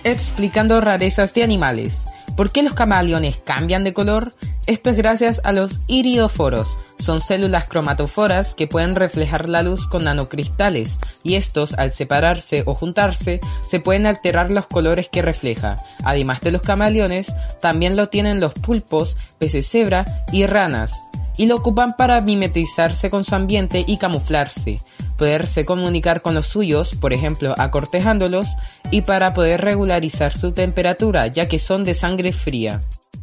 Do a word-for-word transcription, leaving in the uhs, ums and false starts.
Explicando rarezas de animales. ¿Por qué los camaleones cambian de color? Esto es gracias a los iridoforos. Son células cromatoforas que pueden reflejar la luz con nanocristales, y estos, al separarse o juntarse, se pueden alterar los colores que refleja. Además de los camaleones, también lo tienen los pulpos, peces cebra y ranas, y lo ocupan para mimetizarse con su ambiente y camuflarse, poderse comunicar con los suyos, por ejemplo acortejándolos, y para poder regularizar su temperatura, ya que son de sangre fría.